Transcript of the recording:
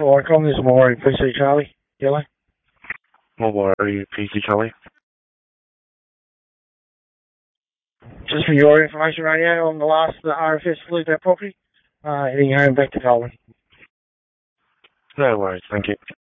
for calling this morning, PC Charlie, Yellow. Mobile area PC Charlie. Just for your information, radio, on the last RFS to leave that property, heading home back to Colwyn. No worries, thank you.